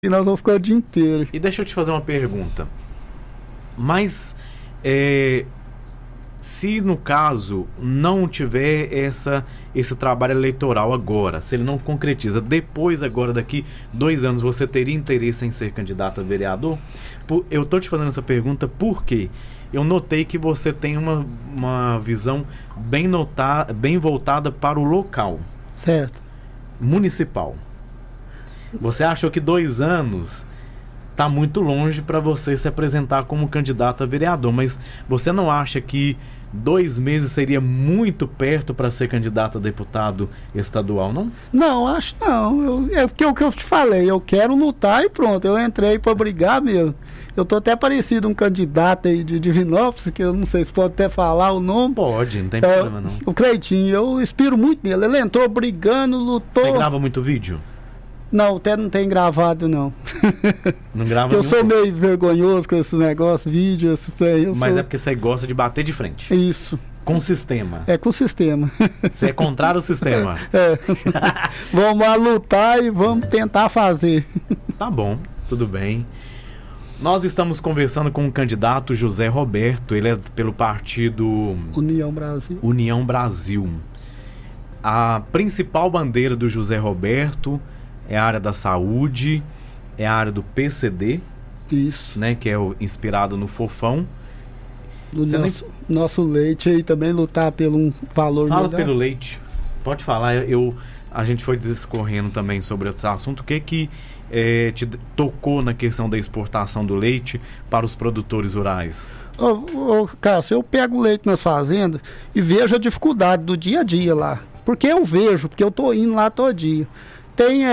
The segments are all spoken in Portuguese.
e nós vamos ficar o dia inteiro. E deixa eu te fazer uma pergunta. Mas, se no caso não tiver esse trabalho eleitoral agora, se ele não concretiza, depois agora, daqui 2 anos, você teria interesse em ser candidato a vereador? Eu estou te fazendo essa pergunta porque eu notei que você tem uma visão bem voltada para o local. Certo. Municipal. Você achou que 2 anos está muito longe para você se apresentar como candidato a vereador, mas você não acha que 2 meses seria muito perto para ser candidato a deputado estadual, não? Não, acho não. É porque o que eu te falei, eu quero lutar e pronto. Eu entrei para brigar mesmo. Eu tô até parecido um candidato aí de Divinópolis, que eu não sei se pode até falar o nome. Pode, não tem problema não. O Cleitinho, eu inspiro muito nele. Ele entrou brigando, lutou. Você grava muito vídeo? Não, até não tem gravado, não. Não grava Eu sou meio vergonhoso com esses negócios, vídeo, esses aí. Mas é porque você gosta de bater de frente. Isso. Com o sistema. É com o sistema. Você é contrário ao sistema. Vamos lá lutar e vamos tentar fazer. Tá bom, tudo bem. Nós estamos conversando com o candidato José Roberto. Ele é pelo partido União Brasil. A principal bandeira do José Roberto é a área da saúde, é a área do PCD. Isso. Né, que é inspirado no Fofão. Nosso leite aí também, lutar pelo um valor Fala melhor. Pelo leite. Pode falar, a gente foi discorrendo também sobre esse assunto. O que te tocou na questão da exportação do leite para os produtores rurais? Cássio, eu pego o leite nas fazendas e vejo a dificuldade do dia a dia lá. Porque eu vejo, porque eu tô indo lá todo dia. Tem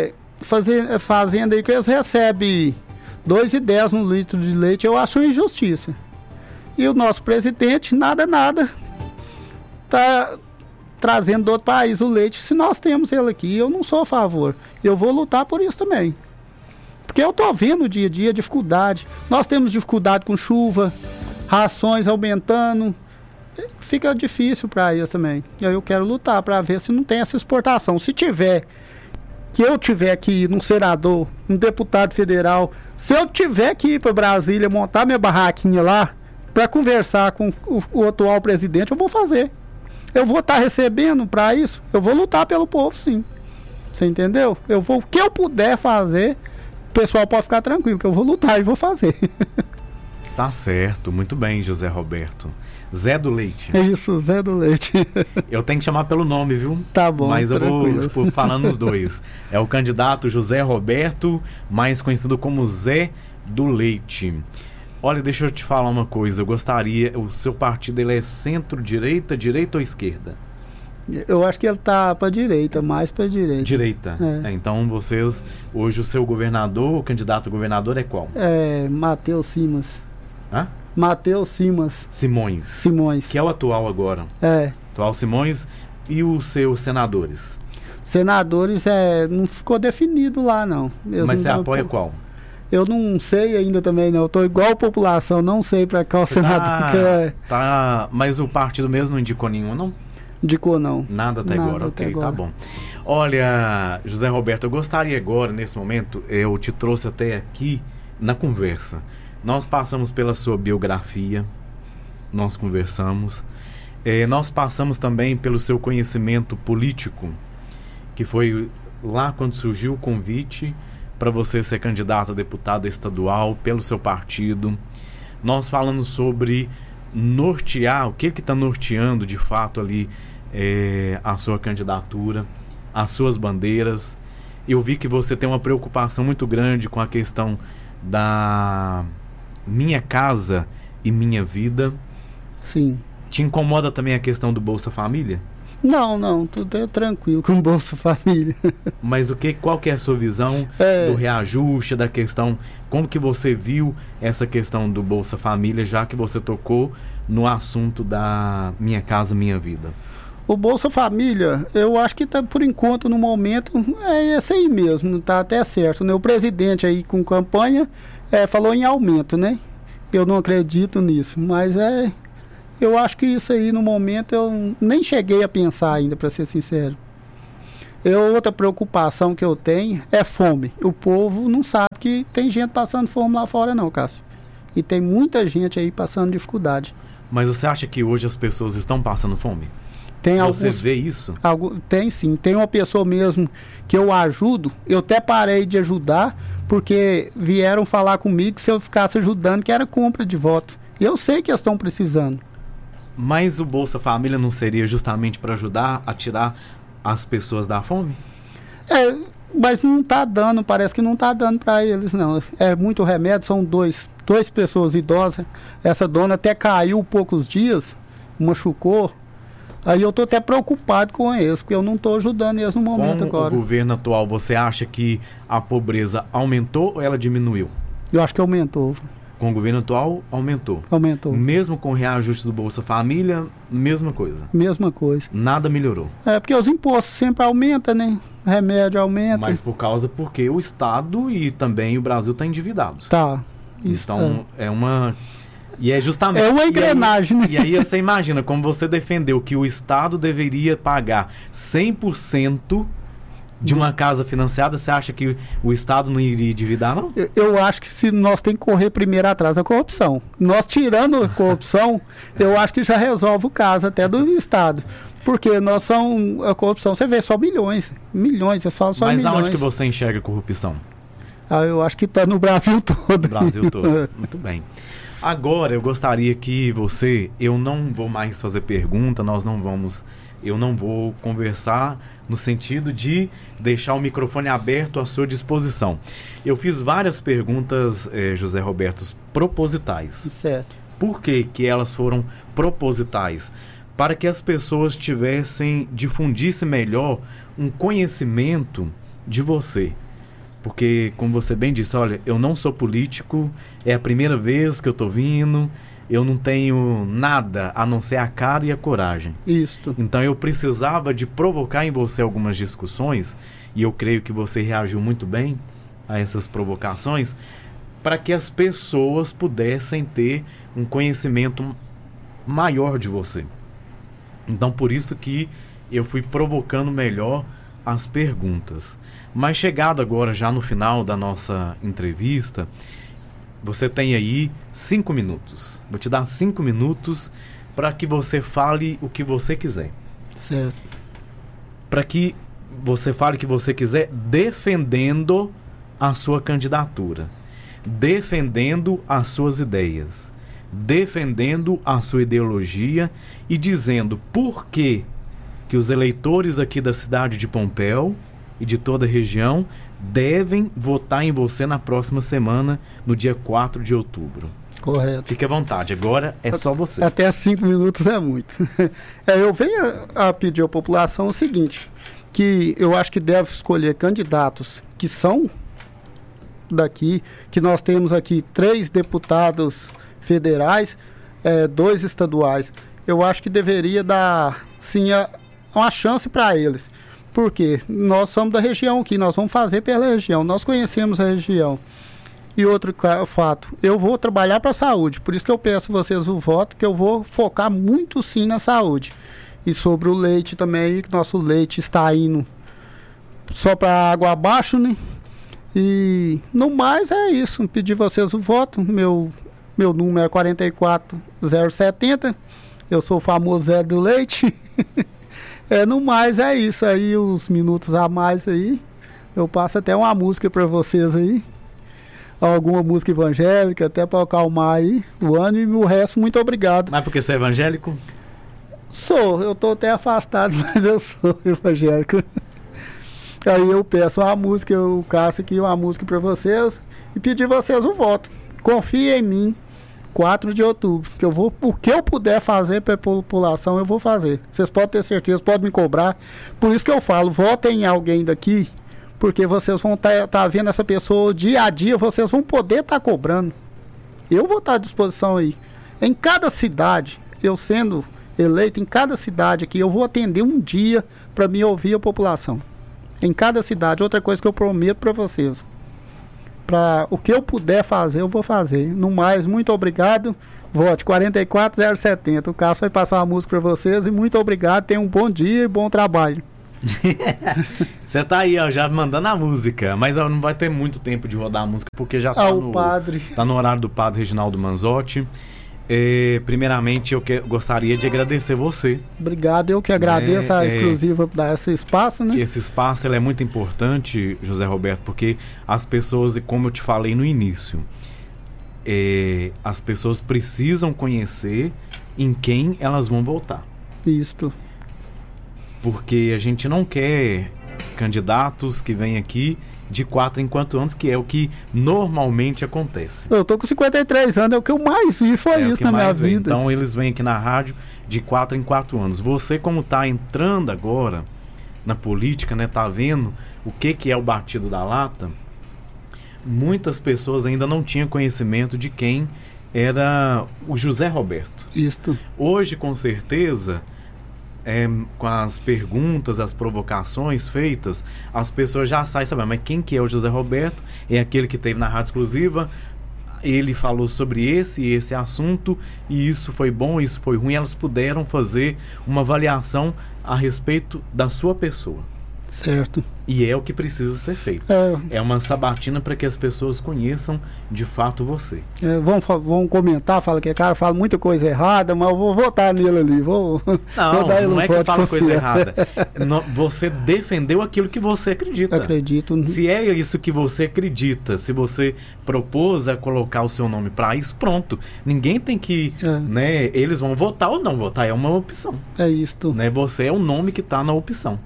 fazenda aí que eles recebem R$2,10 no litro de leite. Eu acho uma injustiça. E o nosso presidente, nada, tá trazendo do outro país o leite. Se nós temos ele aqui, eu não sou a favor. Eu vou lutar por isso também. Porque eu tô vendo o dia a dia dificuldade. Nós temos dificuldade com chuva, rações aumentando. Fica difícil para eles também. Eu quero lutar para ver se não tem essa exportação. Se tiver, que eu tiver que ir num senador, um deputado federal, se eu tiver que ir para Brasília, montar minha barraquinha lá, para conversar com o atual presidente, eu vou fazer. Eu vou estar recebendo para isso, eu vou lutar pelo povo, sim. Você entendeu? O que eu puder fazer, o pessoal pode ficar tranquilo, que eu vou lutar e vou fazer. Tá certo, muito bem, José Roberto. Zé do Leite. É isso, Zé do Leite. Eu tenho que chamar pelo nome, viu? Tá bom, mas tranquilo. Eu vou falando os dois. É o candidato José Roberto, mais conhecido como Zé do Leite. Olha, deixa eu te falar uma coisa. Eu gostaria... O seu partido, ele é centro-direita, direita ou esquerda? Eu acho que ele tá pra direita, mais pra direita. Direita. Então vocês... Hoje o seu governador, o candidato a governador é qual? É Matheus Simas. Hã? Matheus Simões. Que é o atual agora. Atual Simões. E os seus senadores? Senadores, não ficou definido lá, não. Mas você apoia qual? Eu não sei ainda também, não. Eu tô igual a população, não sei para qual senador que é. Tá, mas o partido mesmo não indicou nenhum, não? Indicou, não. Nada até agora, ok, tá bom. Olha, José Roberto, eu gostaria agora, nesse momento, eu te trouxe até aqui na conversa. Nós passamos pela sua biografia, nós conversamos. Nós passamos também pelo seu conhecimento político, que foi lá quando surgiu o convite para você ser candidato a deputado estadual pelo seu partido. Nós falamos sobre nortear, o que está norteando de fato ali a sua candidatura, as suas bandeiras. Eu vi que você tem uma preocupação muito grande com a questão da Minha Casa e Minha Vida. Sim. Te incomoda também a questão do Bolsa Família? Não, tudo é tranquilo com o Bolsa Família. Mas qual que é a sua visão do reajuste, da questão, como que você viu essa questão do Bolsa Família, já que você tocou no assunto da Minha Casa Minha Vida? O Bolsa Família, eu acho que tá, por enquanto, no momento, é esse aí mesmo, tá até certo, né? O presidente aí com campanha falou em aumento, né? Eu não acredito nisso, mas eu acho que isso aí no momento eu nem cheguei a pensar ainda, para ser sincero. Outra preocupação que eu tenho é fome. O povo não sabe que tem gente passando fome lá fora não, Cássio. E tem muita gente aí passando dificuldade. Mas você acha que hoje as pessoas estão passando fome? Você vê isso? Tem sim. Tem uma pessoa mesmo que eu ajudo. Eu até parei de ajudar porque vieram falar comigo que se eu ficasse ajudando que era compra de voto. E eu sei que eles estão precisando. Mas o Bolsa Família não seria justamente para ajudar a tirar as pessoas da fome? Mas não está dando, parece que não está dando para eles não. É muito remédio, são duas pessoas idosas. Essa dona até caiu poucos dias, machucou. Aí eu estou até preocupado com eles, porque eu não estou ajudando eles no momento agora. Com o governo atual, você acha que a pobreza aumentou ou ela diminuiu? Eu acho que aumentou. Com o governo atual, aumentou. Aumentou. Mesmo com o reajuste do Bolsa Família, mesma coisa. Mesma coisa. Nada melhorou. Porque os impostos sempre aumentam, né? Remédio aumenta. Mas porque o Estado e também o Brasil está endividado. Tá. Então, é uma... E é justamente... É uma engrenagem, né? E aí você imagina, como você defendeu que o Estado deveria pagar 100% de uma casa financiada, você acha que o Estado não iria endividar, não? Eu acho que se nós temos que correr primeiro atrás da corrupção. Nós tirando a corrupção, eu acho que já resolve o caso até do Estado. Porque a corrupção, você vê só milhões, vocês falam só milhões. Mas aonde que você enxerga a corrupção? Eu acho que está no Brasil todo. Brasil todo, muito bem. Agora eu gostaria que eu não vou mais fazer pergunta, eu não vou conversar no sentido de deixar o microfone aberto à sua disposição. Eu fiz várias perguntas, José Roberto, propositais. Certo. Por que elas foram propositais? Para que as pessoas difundissem melhor um conhecimento de você. Porque, como você bem disse, olha, eu não sou político, é a primeira vez que eu estou vindo, eu não tenho nada a não ser a cara e a coragem. Isso. Então eu precisava de provocar em você algumas discussões, e eu creio que você reagiu muito bem a essas provocações, para que as pessoas pudessem ter um conhecimento maior de você. Então por isso que eu fui provocando melhor as perguntas. Mas chegado agora já no final da nossa entrevista, você tem aí 5 minutos. Vou te dar 5 minutos para que você fale o que você quiser. Certo. Para que você fale o que você quiser, defendendo a sua candidatura, defendendo as suas ideias, defendendo a sua ideologia e dizendo por que os eleitores aqui da cidade de Pompéu e de toda a região devem votar em você na próxima semana, no dia 4 de outubro. Correto. Fique à vontade, agora é só você. Até 5 minutos é muito. Eu venho a pedir à população o seguinte, que eu acho que deve escolher candidatos que são daqui, que nós temos aqui 3 deputados federais, 2 estaduais. Eu acho que deveria dar, sim, uma chance para eles. Porque nós somos da região aqui, nós vamos fazer pela região, nós conhecemos a região. E outro fato, eu vou trabalhar para a saúde, por isso que eu peço a vocês o voto, que eu vou focar muito sim na saúde. E sobre o leite também, que nosso leite está indo só para água abaixo, né? E no mais é isso, pedir vocês o voto, meu número é 44070, eu sou o famoso Zé do Leite. No mais é isso aí, os minutos a mais aí, eu passo até uma música para vocês aí, alguma música evangélica, até para acalmar aí o ânimo e o resto, muito obrigado. Mas porque você é evangélico? Eu tô até afastado, mas eu sou evangélico. Aí eu peço uma música, eu caço aqui uma música para vocês e pedir vocês o voto. Confie em mim, 4 de outubro, que o que eu puder fazer para a população, eu vou fazer. Vocês podem ter certeza, podem me cobrar. Por isso que eu falo, votem em alguém daqui, porque vocês vão tá vendo essa pessoa dia a dia, vocês vão poder estar cobrando. Eu vou estar à disposição aí. Em cada cidade, eu sendo eleito, em cada cidade aqui, eu vou atender um dia para me ouvir a população. Em cada cidade, outra coisa que eu prometo para vocês. Para o que eu puder fazer, eu vou fazer. No mais, muito obrigado. Vote 44070. O Cássio vai passar uma música para vocês e muito obrigado. Tenham um bom dia e bom trabalho. Você tá aí, ó, já mandando a música. Mas ó, não vai ter muito tempo de rodar a música, porque já tá, tá no horário do padre Reginaldo Manzotti. Primeiramente, eu gostaria de agradecer você. Obrigado, eu que agradeço a exclusiva por dar esse espaço, né? Esse espaço ele é muito importante, José Roberto, porque as pessoas, como eu te falei no início, as pessoas precisam conhecer em quem elas vão votar. Isto. Porque a gente não quer candidatos que vêm aqui de 4 em 4 anos, que é o que normalmente acontece. Eu tô com 53 anos, é o que eu mais vi, foi isso na minha vida. Então eles vêm aqui na rádio de 4 em 4 anos. Você, como tá entrando agora na política, né, tá vendo o que é o batido da lata, muitas pessoas ainda não tinham conhecimento de quem era o José Roberto. Isto. Hoje, com certeza, com as perguntas, as provocações feitas, as pessoas já saem sabendo, mas quem que é o José Roberto? É aquele que esteve na rádio exclusiva, ele falou sobre esse e esse assunto, e isso foi bom, isso foi ruim. Elas puderam fazer uma avaliação a respeito da sua pessoa. Certo. E é o que precisa ser feito. É uma sabatina para que as pessoas conheçam de fato você. Vão comentar, fala que cara fala muita coisa errada, mas eu vou votar nele ali. Não é que fala coisa errada. Você defendeu aquilo que você acredita. Acredito. Se é isso que você acredita, se você propôs a colocar o seu nome para isso, pronto. Ninguém tem que, né? Eles vão votar ou não votar, é uma opção. É isto. Né? Você é o nome que está na opção.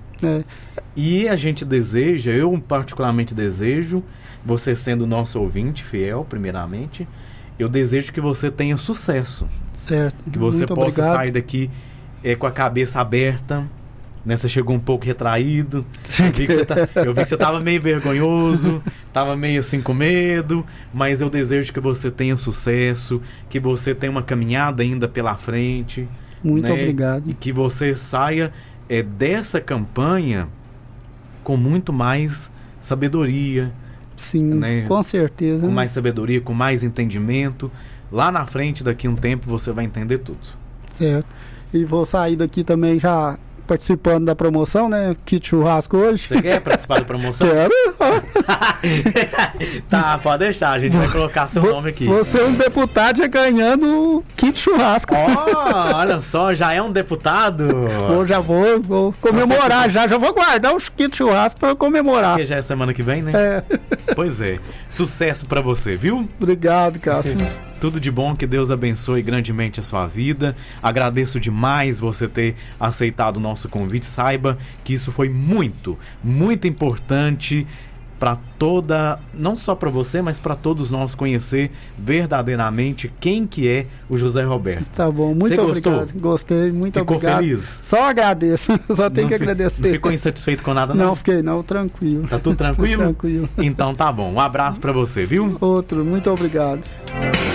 E a gente deseja, eu particularmente desejo, você sendo nosso ouvinte fiel, primeiramente, eu desejo que você tenha sucesso. Certo. Que você muito possa obrigado. sair daqui com a cabeça aberta, né? Você chegou um pouco retraído. Eu vi que você estava meio vergonhoso, estava meio assim com medo, mas eu desejo que você tenha sucesso, que você tenha uma caminhada ainda pela frente. Muito né? obrigado. E que você saia dessa campanha com muito mais sabedoria. Sim, né? Com certeza. Com mais sabedoria, com mais entendimento. Lá na frente, daqui a um tempo, você vai entender tudo. Certo. E vou sair daqui também já participando da promoção, né? Kit churrasco hoje. Você quer participar da promoção? Quero. Tá, pode deixar. A gente vai colocar seu nome aqui. Você é um deputado já ganhando kit churrasco. Olha só, já é um deputado. Eu já vou comemorar, já vou guardar os kits churrasco para comemorar. Porque já é semana que vem, né? Pois é. Sucesso pra você, viu? Obrigado, Cássio. Tudo de bom, que Deus abençoe grandemente a sua vida. Agradeço demais você ter aceitado o nosso convite. Saiba que isso foi muito, muito importante para não só para você, mas para todos nós conhecer verdadeiramente quem que é o José Roberto. Tá bom, muito obrigado. Gostei, muito obrigado. Ficou feliz? Só agradeço, só tenho que agradecer. Não ficou insatisfeito com nada, não? Não, fiquei não, tranquilo. Tá tudo tranquilo? Tranquilo. Então tá bom, um abraço para você, viu? Outro, muito obrigado.